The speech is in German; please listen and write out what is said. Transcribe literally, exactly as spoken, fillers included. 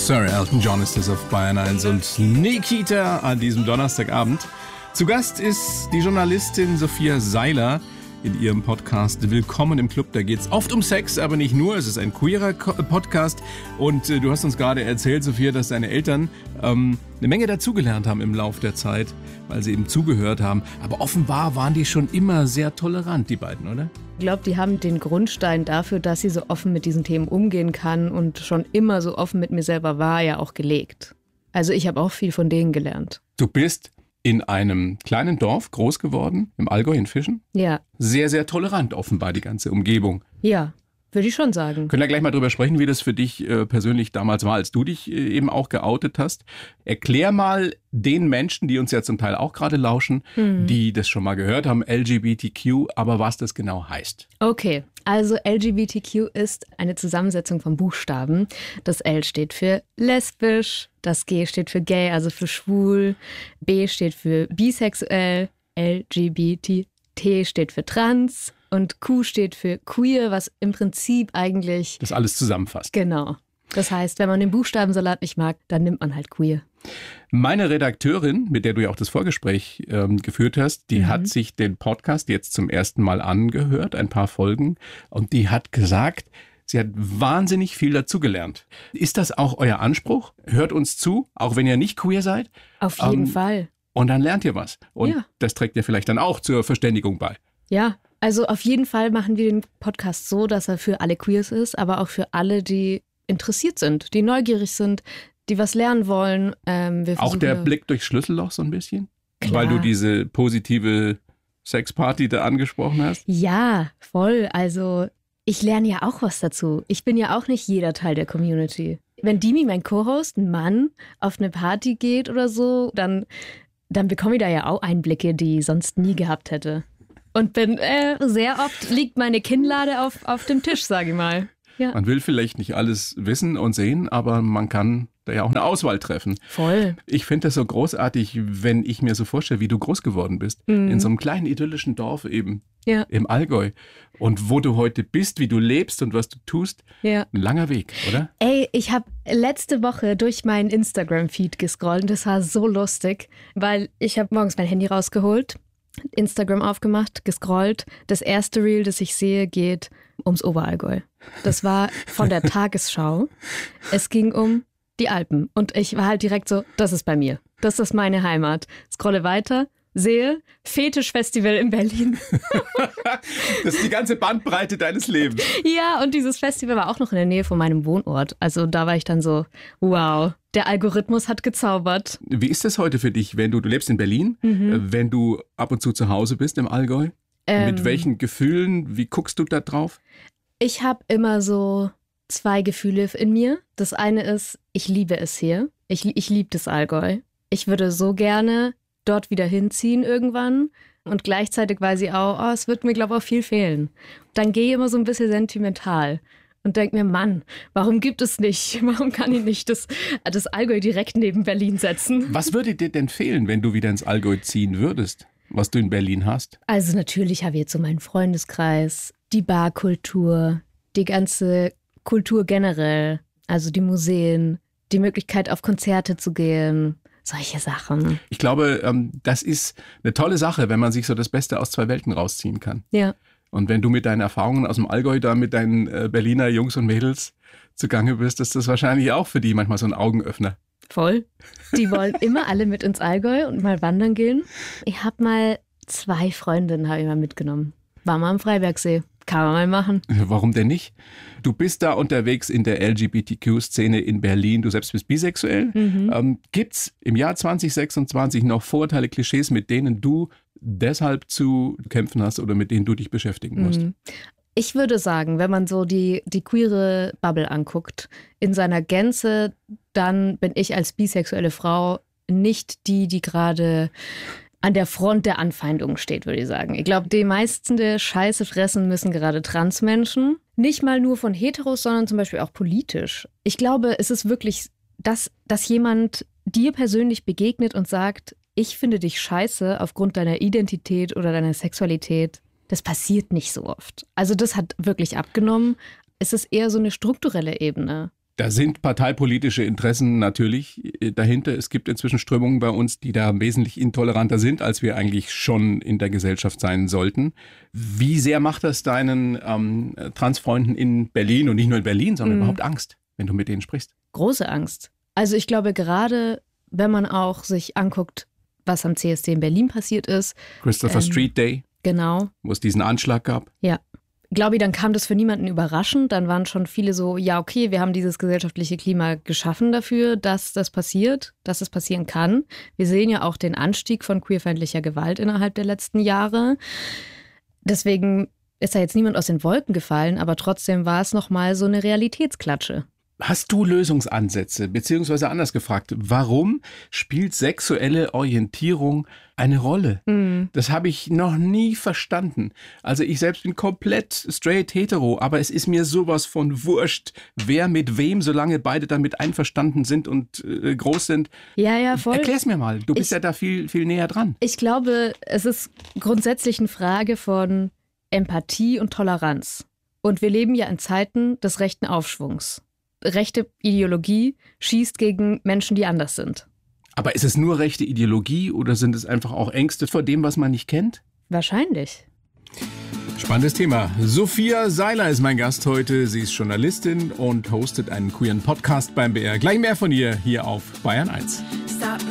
Sir Elton John ist das auf Bayern eins und Nikita an diesem Donnerstagabend. Zu Gast ist die Journalistin Sophia Seiler in ihrem Podcast Willkommen im Club. Da geht es oft um Sex, aber nicht nur. Es ist ein queerer Podcast. Und äh, du hast uns gerade erzählt, Sophia, dass deine Eltern ähm, eine Menge dazugelernt haben im Lauf der Zeit, weil sie eben zugehört haben. Aber offenbar waren die schon immer sehr tolerant, die beiden, oder? Ich glaube, die haben den Grundstein dafür, dass sie so offen mit diesen Themen umgehen kann und schon immer so offen mit mir selber war, ja auch gelegt. Also ich habe auch viel von denen gelernt. Du bist in einem kleinen Dorf groß geworden, im Allgäu in Fischen. Ja. Sehr, sehr tolerant offenbar, die ganze Umgebung. Ja, würde ich schon sagen. Können wir gleich mal drüber sprechen, wie das für dich äh, persönlich damals war, als du dich äh, eben auch geoutet hast. Erklär mal den Menschen, die uns ja zum Teil auch gerade lauschen, mhm. die das schon mal gehört haben, L G B T Q, aber was das genau heißt. Okay, also L G B T Q ist eine Zusammensetzung von Buchstaben. Das L steht für lesbisch, das G steht für gay, also für schwul, B steht für bisexuell, L G B T T steht für trans und Q steht für queer, was im Prinzip eigentlich das alles zusammenfasst. Genau. Das heißt, wenn man den Buchstabensalat nicht mag, dann nimmt man halt queer. Meine Redakteurin, mit der du ja auch das Vorgespräch ähm, geführt hast, die mhm. hat sich den Podcast jetzt zum ersten Mal angehört, ein paar Folgen, und die hat gesagt, sie hat wahnsinnig viel dazugelernt. Ist das auch euer Anspruch? Hört uns zu, auch wenn ihr nicht queer seid? Auf jeden ähm, Fall. Und dann lernt ihr was. Und ja. das trägt ja vielleicht dann auch zur Verständigung bei. Ja, also auf jeden Fall machen wir den Podcast so, dass er für alle Queers ist, aber auch für alle, die interessiert sind, die neugierig sind, die was lernen wollen. Ähm, wir auch der Blick durchs Schlüsselloch so ein bisschen? Klar. Weil du diese positive Sexparty da angesprochen hast? Ja, voll. Also ich lerne ja auch was dazu. Ich bin ja auch nicht jeder Teil der Community. Wenn Dimi, mein Co-Host, ein Mann, auf eine Party geht oder so, dann, dann bekomme ich da ja auch Einblicke, die ich sonst nie gehabt hätte. Und bin äh, sehr oft liegt meine Kinnlade auf, auf dem Tisch, sage ich mal. Ja. Man will vielleicht nicht alles wissen und sehen, aber man kann da ja auch eine Auswahl treffen. Voll. Ich finde das so großartig, wenn ich mir so vorstelle, wie du groß geworden bist. Mhm. In so einem kleinen idyllischen Dorf eben, ja. im Allgäu. Und wo du heute bist, wie du lebst und was du tust. Ja. Ein langer Weg, oder? Ey, ich habe letzte Woche durch meinen Instagram-Feed gescrollt und das war so lustig, weil ich habe morgens mein Handy rausgeholt, Instagram aufgemacht, gescrollt. Das erste Reel, das ich sehe, geht ums Oberallgäu. Das war von der Tagesschau. Es ging um die Alpen. Und ich war halt direkt so, das ist bei mir. Das ist meine Heimat. Scrolle weiter, sehe Fetischfestival in Berlin. Das ist die ganze Bandbreite deines Lebens. Ja, und dieses Festival war auch noch in der Nähe von meinem Wohnort. Also da war ich dann so, wow, der Algorithmus hat gezaubert. Wie ist das heute für dich, wenn du, du lebst in Berlin, mhm. wenn du ab und zu zu Hause bist im Allgäu? Ähm, Mit welchen Gefühlen, wie guckst du da drauf? Ich habe immer so zwei Gefühle in mir. Das eine ist, ich liebe es hier. Ich, ich liebe das Allgäu. Ich würde so gerne dort wieder hinziehen irgendwann. Und gleichzeitig weiß ich auch, oh, es wird mir, glaube ich, auch viel fehlen. Dann gehe ich immer so ein bisschen sentimental und denke mir, Mann, warum gibt es nicht, warum kann ich nicht das, das Allgäu direkt neben Berlin setzen? Was würde dir denn fehlen, wenn du wieder ins Allgäu ziehen würdest, was du in Berlin hast? Also natürlich habe ich jetzt so meinen Freundeskreis, die Barkultur, die ganze Kultur generell, also die Museen, die Möglichkeit auf Konzerte zu gehen, solche Sachen. Ich glaube, das ist eine tolle Sache, wenn man sich so das Beste aus zwei Welten rausziehen kann. Ja. Und wenn du mit deinen Erfahrungen aus dem Allgäu da mit deinen Berliner Jungs und Mädels zugange bist, ist das wahrscheinlich auch für die manchmal so ein Augenöffner. Voll. Die wollen immer alle mit ins Allgäu und mal wandern gehen. Ich habe mal zwei Freundinnen habe ich mal mitgenommen. War mal am Freibergsee. Kann man mal machen. Warum denn nicht? Du bist da unterwegs in der L G B T Q-Szene in Berlin. Du selbst bist bisexuell. Mhm. Ähm, gibt's im Jahr zwanzig sechsundzwanzig noch Vorurteile, Klischees, mit denen du deshalb zu kämpfen hast oder mit denen du dich beschäftigen musst? Mhm. Ich würde sagen, wenn man so die, die queere Bubble anguckt, in seiner Gänze, dann bin ich als bisexuelle Frau nicht die, die gerade an der Front der Anfeindung steht, würde ich sagen. Ich glaube, die meisten der Scheiße fressen müssen gerade Transmenschen. Nicht mal nur von Heteros, sondern zum Beispiel auch politisch. Ich glaube, es ist wirklich, dass, dass jemand dir persönlich begegnet und sagt, ich finde dich scheiße aufgrund deiner Identität oder deiner Sexualität. Das passiert nicht so oft. Also das hat wirklich abgenommen. Es ist eher so eine strukturelle Ebene. Da sind parteipolitische Interessen natürlich dahinter. Es gibt inzwischen Strömungen bei uns, die da wesentlich intoleranter sind, als wir eigentlich schon in der Gesellschaft sein sollten. Wie sehr macht das deinen ähm, Transfreunden in Berlin und nicht nur in Berlin, sondern mhm. überhaupt Angst, wenn du mit denen sprichst? Große Angst. Also ich glaube, gerade wenn man auch sich anguckt, was am C S D in Berlin passiert ist. Christopher ähm, Street Day. Genau. Wo es diesen Anschlag gab. Ja. Glaube ich, dann kam das für niemanden überraschend. Dann waren schon viele so, ja okay, wir haben dieses gesellschaftliche Klima geschaffen dafür, dass das passiert, dass es passieren kann. Wir sehen ja auch den Anstieg von queerfeindlicher Gewalt innerhalb der letzten Jahre. Deswegen ist da jetzt niemand aus den Wolken gefallen, aber trotzdem war es nochmal so eine Realitätsklatsche. Hast du Lösungsansätze, beziehungsweise anders gefragt, warum spielt sexuelle Orientierung eine Rolle? Mhm. Das habe ich noch nie verstanden. Also ich selbst bin komplett straight hetero, aber es ist mir sowas von wurscht, wer mit wem, solange beide damit einverstanden sind und äh, groß sind. Ja, ja, voll. Erklär's mir mal, du bist ich, ja da viel, viel näher dran. Ich glaube, es ist grundsätzlich eine Frage von Empathie und Toleranz. Und wir leben ja in Zeiten des rechten Aufschwungs. Rechte Ideologie schießt gegen Menschen, die anders sind. Aber ist es nur rechte Ideologie oder sind es einfach auch Ängste vor dem, was man nicht kennt? Wahrscheinlich. Spannendes Thema. Sophia Seiler ist mein Gast heute. Sie ist Journalistin und hostet einen queeren Podcast beim B R. Gleich mehr von ihr hier auf Bayern eins.